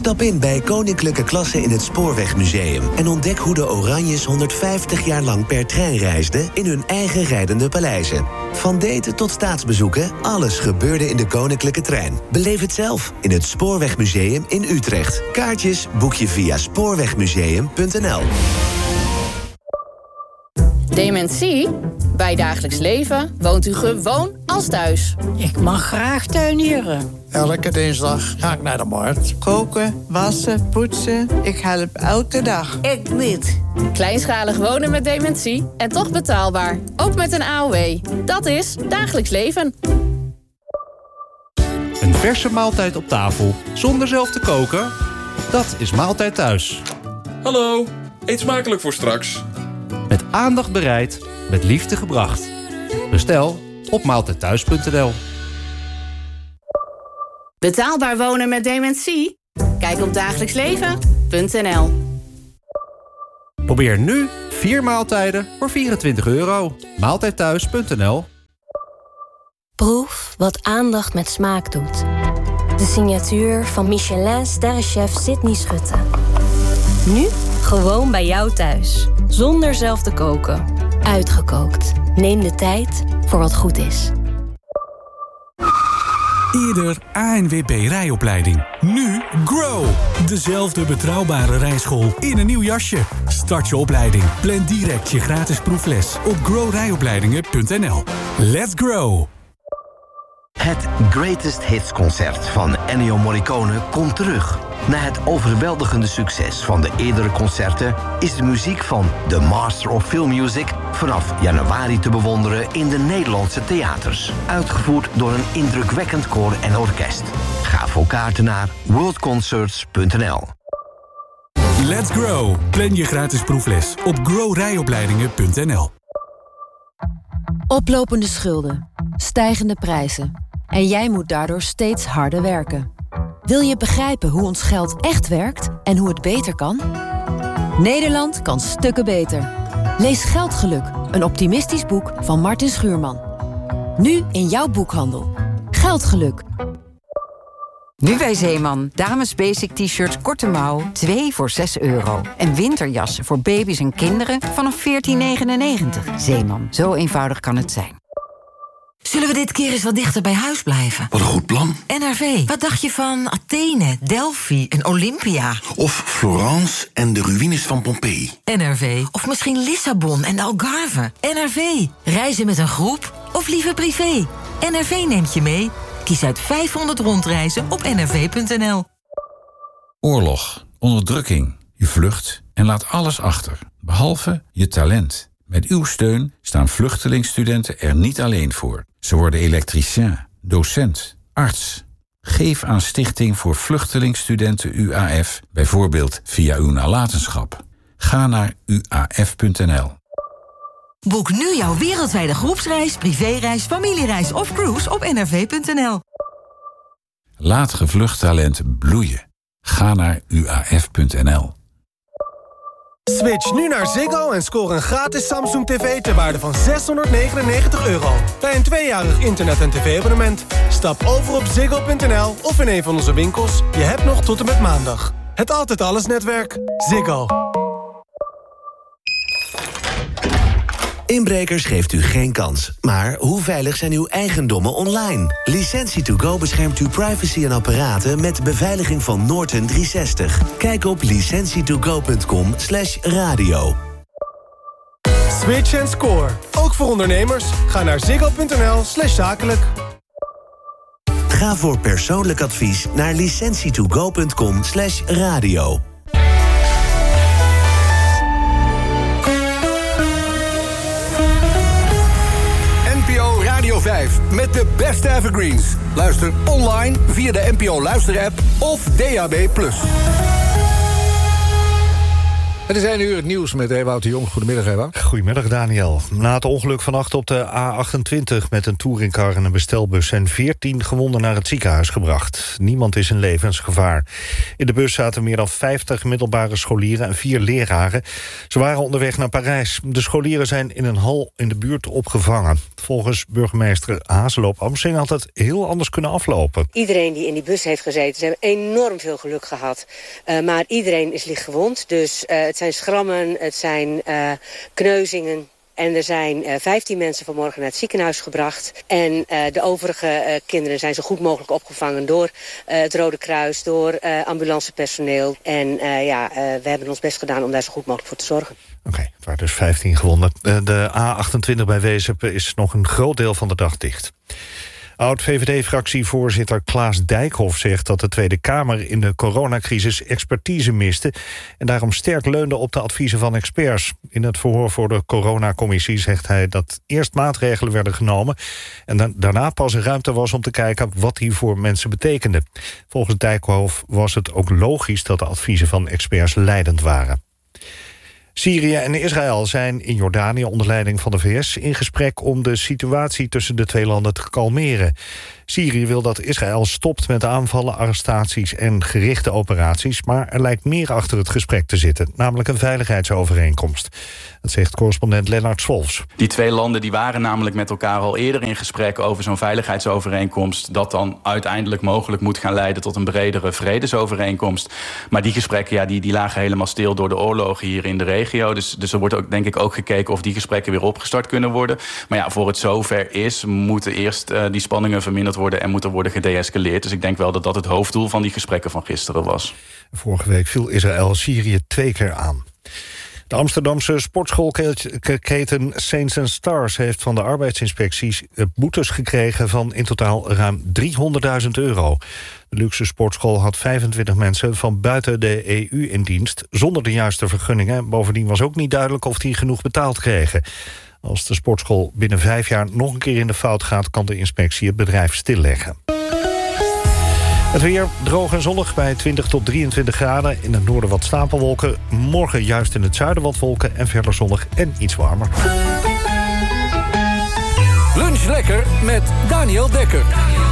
Stap in bij Koninklijke Klasse in het Spoorwegmuseum... en ontdek hoe de Oranjes 150 jaar lang per trein reisden... in hun eigen rijdende paleizen. Van daten tot staatsbezoeken, alles gebeurde in de Koninklijke Trein. Beleef het zelf in het Spoorwegmuseum in Utrecht. Kaartjes boek je via spoorwegmuseum.nl. Dementie? Bij Dagelijks Leven woont u gewoon als thuis. Ik mag graag tuinieren. Elke dinsdag ga ik naar de markt. Koken, wassen, poetsen. Ik help elke dag. Ik niet. Kleinschalig wonen met dementie en toch betaalbaar. Ook met een AOW. Dat is Dagelijks Leven. Een verse maaltijd op tafel zonder zelf te koken? Dat is Maaltijd Thuis. Hallo, eet smakelijk voor straks. Met aandacht bereid, met liefde gebracht. Bestel op maaltijdthuis.nl. Betaalbaar wonen met dementie? Kijk op dagelijksleven.nl. Probeer nu 4 maaltijden voor €24. Maaltijdthuis.nl. Proef wat aandacht met smaak doet. De signatuur van Michelin-sterrenchef Sydney Schutte. Nu gewoon bij jou thuis. Zonder zelf te koken. Uitgekookt. Neem de tijd voor wat goed is. Eerder ANWB rijopleiding. Nu Grow. Dezelfde betrouwbare rijschool in een nieuw jasje. Start je opleiding. Plan direct je gratis proefles op growrijopleidingen.nl. Let's grow. Het Greatest Hits concert van Ennio Morricone komt terug. Na het overweldigende succes van de eerdere concerten is de muziek van The Master of Film Music vanaf januari te bewonderen in de Nederlandse theaters. Uitgevoerd door een indrukwekkend koor en orkest. Ga voor kaarten naar worldconcerts.nl. Let's grow. Plan je gratis proefles op growrijopleidingen.nl. Oplopende schulden, stijgende prijzen. En jij moet daardoor steeds harder werken. Wil je begrijpen hoe ons geld echt werkt en hoe het beter kan? Nederland kan stukken beter. Lees Geldgeluk, een optimistisch boek van Martin Schuurman. Nu in jouw boekhandel. Geldgeluk. Nu bij Zeeman. Dames basic t-shirts korte mouw, 2 voor €6. En winterjassen voor baby's en kinderen vanaf $14,99. Zeeman, zo eenvoudig kan het zijn. Zullen we dit keer eens wat dichter bij huis blijven? Wat een goed plan. NRV, wat dacht je van Athene, Delphi en Olympia? Of Florence en de ruïnes van Pompeii. NRV, of misschien Lissabon en de Algarve. NRV, reizen met een groep of liever privé? NRV neemt je mee. Kies uit 500 rondreizen op nrv.nl. Oorlog, onderdrukking, je vlucht en laat alles achter, behalve je talent. Met uw steun staan vluchtelingstudenten er niet alleen voor. Ze worden elektricien, docent, arts. Geef aan Stichting voor Vluchtelingstudenten UAF, bijvoorbeeld via uw nalatenschap. Ga naar uaf.nl. Boek nu jouw wereldwijde groepsreis, privéreis, familiereis of cruise op nrv.nl. Laat gevlucht talent bloeien. Ga naar uaf.nl. Switch nu naar Ziggo en score een gratis Samsung TV ter waarde van €699. Bij een 2-jarig internet- en tv-abonnement. Stap over op ziggo.nl of in een van onze winkels. Je hebt nog tot en met maandag. Het Altijd Alles netwerk. Ziggo. Inbrekers geeft u geen kans. Maar hoe veilig zijn uw eigendommen online? Licentie2Go beschermt uw privacy en apparaten met beveiliging van Norton 360. Kijk op licentietogo.com/radio. Switch en score. Ook voor ondernemers. Ga naar ziggo.nl/zakelijk. Ga voor persoonlijk advies naar licentietogo.com/radio. NPO Radio 5 met de beste evergreens. Luister online via de NPO Luister-app of DAB+. Het is 1 uur het nieuws met Ewout de Jong. Goedemiddag, Ewout. Goedemiddag, Daniel. Na het ongeluk vannacht op de A28 met een touringcar en een bestelbus zijn 14 gewonden naar het ziekenhuis gebracht. Niemand is in levensgevaar. In de bus zaten meer dan 50 middelbare scholieren en 4 leraren. Ze waren onderweg naar Parijs. De scholieren zijn in een hal in de buurt opgevangen. Volgens burgemeester Hazeloop-Amsing had het heel anders kunnen aflopen. Iedereen die in die bus heeft gezeten, ze hebben enorm veel geluk gehad. Maar iedereen is licht gewond. Dus het zijn schrammen, het zijn kneuzingen. En er zijn 15 mensen vanmorgen naar het ziekenhuis gebracht. En de overige kinderen zijn zo goed mogelijk opgevangen door het Rode Kruis, door ambulancepersoneel. En we hebben ons best gedaan om daar zo goed mogelijk voor te zorgen. Oké, het waren dus 15 gewonden. De A28 bij Wezep is nog een groot deel van de dag dicht. Oud-VVD-fractievoorzitter Klaas Dijkhoff zegt dat de Tweede Kamer in de coronacrisis expertise miste en daarom sterk leunde op de adviezen van experts. In het verhoor voor de coronacommissie zegt hij dat eerst maatregelen werden genomen en daarna pas ruimte was om te kijken wat die voor mensen betekende. Volgens Dijkhoff was het ook logisch dat de adviezen van experts leidend waren. Syrië en Israël zijn in Jordanië onder leiding van de VS in gesprek om de situatie tussen de twee landen te kalmeren. Syrië wil dat Israël stopt met aanvallen, arrestaties en gerichte operaties, maar er lijkt meer achter het gesprek te zitten, namelijk een veiligheidsovereenkomst. Dat zegt correspondent Lennart Swolfs. Die twee landen die waren namelijk met elkaar al eerder in gesprek over zo'n veiligheidsovereenkomst, dat dan uiteindelijk mogelijk moet gaan leiden tot een bredere vredesovereenkomst. Maar die gesprekken die lagen helemaal stil door de oorlogen hier in de regio. Dus er wordt ook, denk ik, ook gekeken of die gesprekken weer opgestart kunnen worden. Maar ja, voor het zover is, moeten eerst die spanningen verminderd worden en moet er worden gedeescaleerd. Dus ik denk wel dat dat het hoofddoel van die gesprekken van gisteren was. Vorige week viel Israël Syrië 2 keer aan. De Amsterdamse sportschoolketen Saints & Stars heeft van de arbeidsinspecties boetes gekregen van in totaal ruim €300.000. De luxe sportschool had 25 mensen van buiten de EU in dienst zonder de juiste vergunningen. Bovendien was ook niet duidelijk of die genoeg betaald kregen. Als de sportschool binnen 5 jaar nog een keer in de fout gaat, kan de inspectie het bedrijf stilleggen. Het weer droog en zonnig bij 20 tot 23 graden. In het noorden wat stapelwolken. Morgen juist in het zuiden wat wolken en verder zonnig en iets warmer. Lunch lekker met Daniel Dekker.